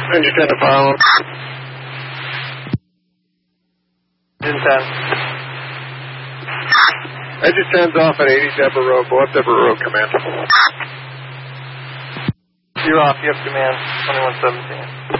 Engine 10 to follow. Engine 10. Engine 10's off at 80 Deborah Road. Go up Deborah Road, command. You're off. You have command. 2117.